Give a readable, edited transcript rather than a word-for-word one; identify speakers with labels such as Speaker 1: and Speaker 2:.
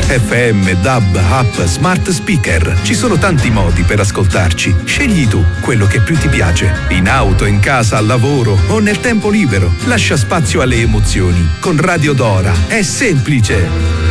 Speaker 1: FM, DAB, app, smart speaker. Ci sono tanti modi per ascoltarci. Scegli tu quello che più ti piace. In auto, in casa, al lavoro o nel tempo libero. Lascia spazio alle emozioni. Con Radio Dora è semplice.